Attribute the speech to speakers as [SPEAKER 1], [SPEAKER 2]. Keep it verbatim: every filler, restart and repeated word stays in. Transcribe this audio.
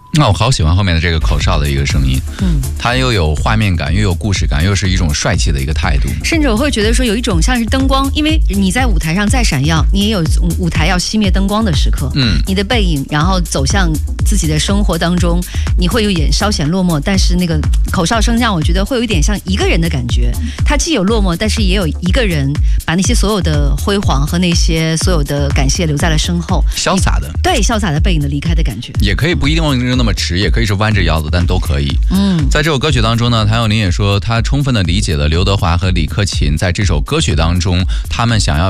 [SPEAKER 1] 那我好喜欢后面的这个口哨的一个声音，嗯，它又有画面感，又有故事感，又是一种帅气的一个态度。
[SPEAKER 2] 甚至我会觉得说有一种像是灯光，因为你在舞台上再闪耀，你也有舞台要熄灭灯光的时刻，嗯，你的背影，然后走向自己的生活当中，你会有点稍显落寞，但是那个口哨声让我觉得会有一点像一个人的感觉，它既有落寞，但是也有一个人把那些所有的辉煌和那些所有的感谢留在了身后，
[SPEAKER 1] 潇洒的，
[SPEAKER 2] 对，潇洒的背影的离开的感觉，
[SPEAKER 1] 也可以不一定那么直，也可以是弯着腰的，但都可以。嗯，在这首歌曲当中呢，谭咏麟也说，他充分的理解了刘德华和李克勤在这首歌曲当中，他们想要